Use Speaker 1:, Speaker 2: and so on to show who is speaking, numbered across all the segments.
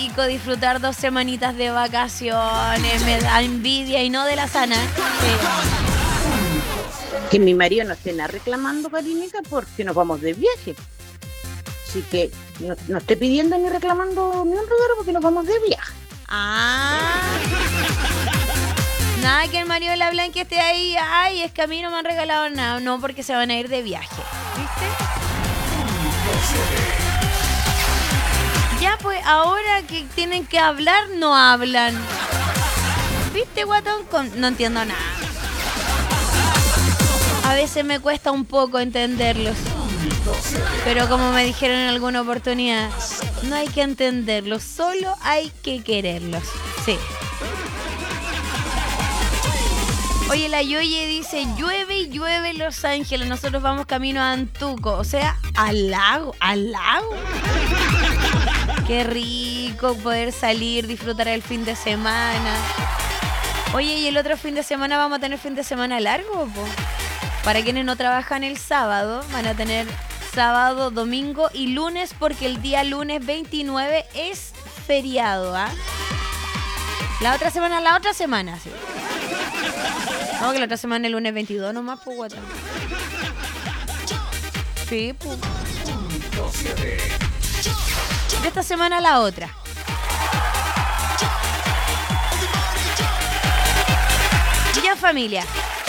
Speaker 1: rico disfrutar 2 semanitas de vacaciones. Me da envidia y no de la sana.
Speaker 2: Que mi marido no esté nada reclamando, Karinita, porque nos vamos de viaje. Así que no esté pidiendo ni reclamando ni un regalo porque nos vamos de viaje.
Speaker 1: Nada que el marido de la Blanca esté ahí. Ay, es que a mí no me han regalado nada. No, porque se van a ir de viaje. ¿Viste? Ya, pues, ahora que tienen que hablar, no hablan. ¿Viste, guatón? No entiendo nada. A veces me cuesta un poco entenderlos. Pero como me dijeron en alguna oportunidad, no hay que entenderlos, solo hay que quererlos. Sí. Oye, la Yoye dice, llueve y llueve en Los Ángeles, nosotros vamos camino a Antuco, o sea, al lago. Qué rico poder salir, disfrutar el fin de semana. Oye, ¿y el otro fin de semana vamos a tener fin de semana largo, po? Para quienes no trabajan el sábado, van a tener sábado, domingo y lunes, porque el día lunes 29 es feriado, ¿ah? La otra semana, sí. No, que la otra semana el lunes 22 nomás, pues, guata. Sí, pues. De esta semana a la otra. Ya, familia.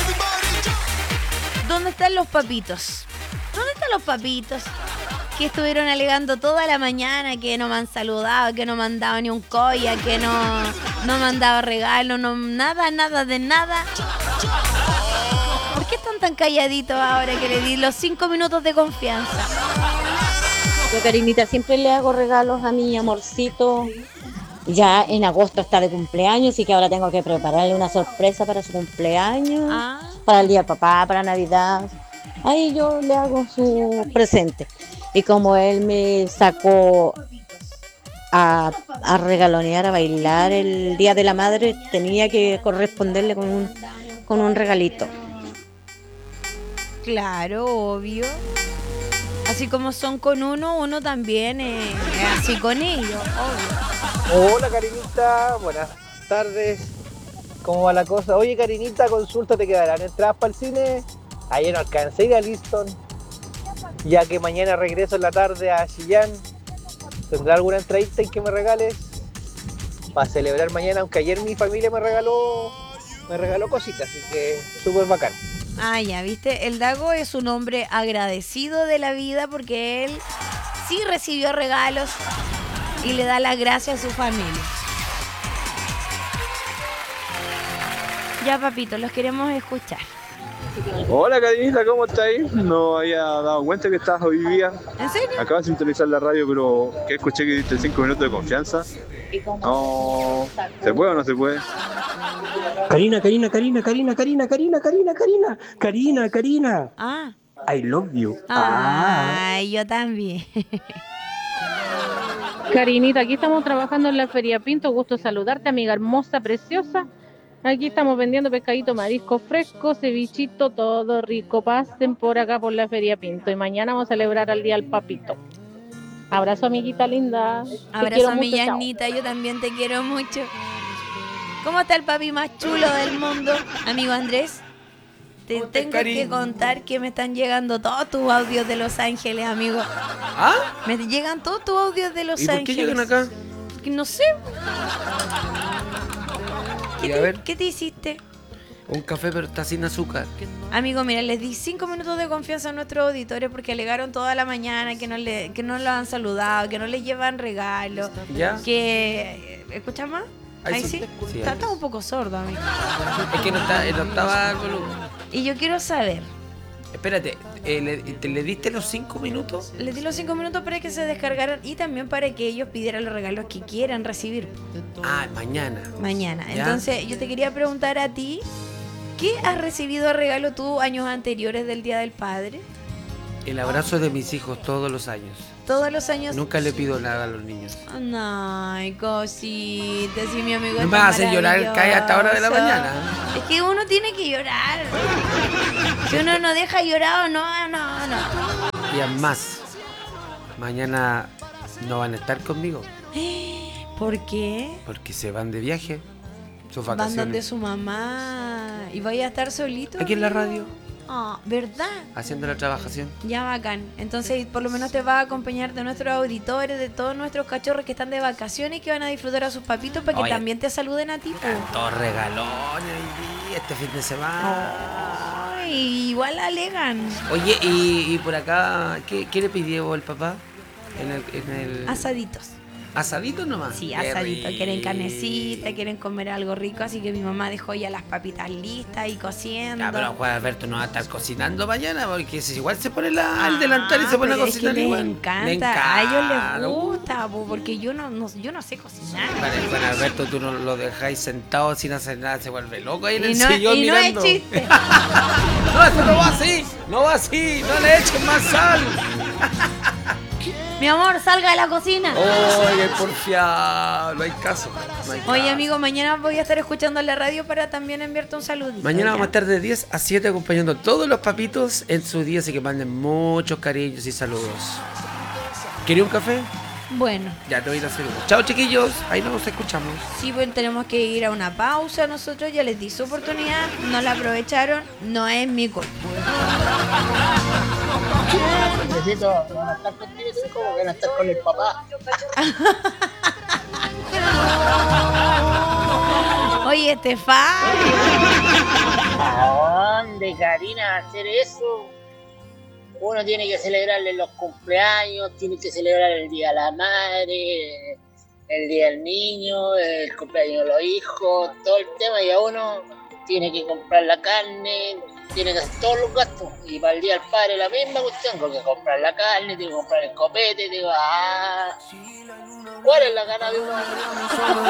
Speaker 1: ¿Dónde están los papitos? ¿Dónde están los papitos? Que estuvieron alegando toda la mañana que no me han saludado, que no me han dado ni un colla, que no me han dado regalo, nada de nada. ¿Por qué están tan calladitos ahora que le di los 5 minutos de confianza?
Speaker 3: Yo, Karinita, siempre le hago regalos a mi amorcito. Ya en agosto está de cumpleaños, y que ahora tengo que prepararle una sorpresa para su cumpleaños, para el día del papá, para Navidad. Ahí yo le hago su presente. Y como él me sacó a regalonear, a bailar el Día de la Madre, tenía que corresponderle con un regalito.
Speaker 1: Claro, obvio. Así como son con uno también es así con ellos, obvio.
Speaker 4: Hola, Karinita, buenas tardes. ¿Cómo va la cosa? Oye, Karinita, consulta, ¿te quedarán entradas para el cine? Ayer no alcancé a ir a Liston, ya que mañana regreso en la tarde a Chillán. ¿Tendrá alguna entradita en que me regales para celebrar mañana? Aunque ayer mi familia me regaló cositas, así que súper bacán.
Speaker 1: Ah, ya, ¿viste? El Dago es un hombre agradecido de la vida porque él sí recibió regalos y le da las gracias a su familia. Ya, papito, los queremos escuchar.
Speaker 5: Hola, Karinita, ¿cómo estáis? No había dado cuenta que estabas hoy día.
Speaker 1: ¿En serio?
Speaker 5: Acabo de sintonizar la radio, pero que escuché que diste 5 minutos de confianza. No, ¿se puede o no se puede?
Speaker 6: Karina.
Speaker 1: Ah.
Speaker 6: I love you.
Speaker 1: Ay, yo también.
Speaker 7: Karinita, aquí estamos trabajando en la Feria Pinto. Gusto saludarte, amiga hermosa, preciosa. Aquí estamos vendiendo pescadito, marisco fresco, cevichito, todo rico. Pasen por acá por la Feria Pinto. Y mañana vamos a celebrar al Día del Papito. Abrazo, amiguita linda.
Speaker 1: Abrazo a mi Yanita, yo también te quiero mucho. ¿Cómo está el papi más chulo del mundo, amigo Andrés? Te tengo que contar que me están llegando todos tus audios de Los Ángeles, amigo.
Speaker 8: ¿Ah?
Speaker 1: Me llegan todos tus audios de Los
Speaker 8: Ángeles.
Speaker 1: Ángeles.
Speaker 8: ¿Y por qué llegan acá?
Speaker 1: Porque no sé. ¿Qué te hiciste?
Speaker 8: Un café, pero está sin azúcar.
Speaker 1: Amigo, mira, les di 5 minutos de confianza a nuestros auditores porque alegaron toda la mañana que no lo han saludado, que no les llevan regalos.
Speaker 8: ¿Ya?
Speaker 1: Que... ¿Escuchas más? Ahí sí.
Speaker 8: Sí,
Speaker 1: Está un poco sordo, amigo.
Speaker 8: Es que no estaba volumen.
Speaker 1: Y yo quiero saber.
Speaker 8: Espérate, ¿le diste los 5 minutos?
Speaker 1: Les di los 5 minutos para que se descargaran y también para que ellos pidieran los regalos que quieran recibir.
Speaker 8: Ah, mañana.
Speaker 1: Mañana.
Speaker 8: ¿Ya?
Speaker 1: Entonces, yo te quería preguntar a ti, ¿qué has recibido regalo tú años anteriores del Día del Padre?
Speaker 8: El abrazo de mis hijos todos los años.
Speaker 1: Todos los años.
Speaker 8: Nunca le pido nada a los niños.
Speaker 1: Ay, cositas, sí, mi amigo.
Speaker 8: No me vas a hacer llorar, cae hasta hora de la mañana.
Speaker 1: Es que uno tiene que llorar. Si uno no deja llorado, no.
Speaker 8: Y además, mañana no van a estar conmigo.
Speaker 1: ¿Por qué?
Speaker 8: Porque se van de viaje. Sus
Speaker 1: Van
Speaker 8: vacaciones.
Speaker 1: donde su mamá. ¿Y vaya a estar solito?
Speaker 8: Aquí en la radio,
Speaker 1: Ah, ¿verdad?
Speaker 8: haciendo la trabajación.
Speaker 1: Ya bacán. Entonces, por lo menos te va a acompañar de nuestros auditores, de todos nuestros cachorros que están de vacaciones y que van a disfrutar a sus papitos para que
Speaker 8: Oye.
Speaker 1: también te saluden a ti. Po.
Speaker 8: Todos regalones hoy día, este fin de semana.
Speaker 1: Ay, igual alegan.
Speaker 8: Oye, y por acá, ¿qué le pidió el papá? En el
Speaker 1: Asaditos.
Speaker 8: ¿Asadito nomás?
Speaker 1: Sí,
Speaker 8: Qué
Speaker 1: asadito. Quieren
Speaker 8: rico.
Speaker 1: carnecita, quieren comer algo rico, así que mi mamá dejó ya las papitas listas y cociendo.
Speaker 8: Ya, pero Juan Alberto no va a estar cocinando mañana porque si igual se pone el delantal y se pone a
Speaker 1: pero es
Speaker 8: cocinar
Speaker 1: que les
Speaker 8: igual.
Speaker 1: encanta. A ellos les gusta, po, porque yo no sé cocinar.
Speaker 8: Juan Alberto, tú no lo dejáis sentado sin hacer nada, se vuelve loco ahí en el
Speaker 1: Y no
Speaker 8: sillón
Speaker 1: es
Speaker 8: mirando.
Speaker 1: chiste.
Speaker 8: No, esto no va así, no va así, no le echen más sal.
Speaker 1: Mi amor, salga de la cocina.
Speaker 8: Oye, porfiado, no hay caso. No hay
Speaker 1: Oye,
Speaker 8: caso.
Speaker 1: amigo, mañana voy a estar escuchando la radio para también enviarte un saludito.
Speaker 8: Mañana
Speaker 1: ¿ya?
Speaker 8: vamos a estar de 10 a 7 acompañando a todos los papitos en su día, así que manden muchos cariños y saludos. ¿Quería un café?
Speaker 1: Bueno,
Speaker 8: Ya te voy a ir a hacer uno. Chao, chiquillos, ahí nos escuchamos.
Speaker 1: sí, pues tenemos que ir a una pausa. Nosotros ya les di su oportunidad, no la aprovecharon, no es mi culpa.
Speaker 2: Necesito no estar contigo, como que no estar con el papá.
Speaker 1: Oye, Estefan.
Speaker 2: ¿A dónde, Karina, hacer eso? Uno tiene que celebrarle los cumpleaños, tiene que celebrar el Día de la Madre, el Día del Niño, el cumpleaños de los hijos, todo el tema, y a uno tiene que comprar la carne, tiene que hacer todos los gastos. Y para el Día del Padre la misma cuestión, tengo que comprar la carne, tengo que comprar el copete, ¿cuál es la gana de uno?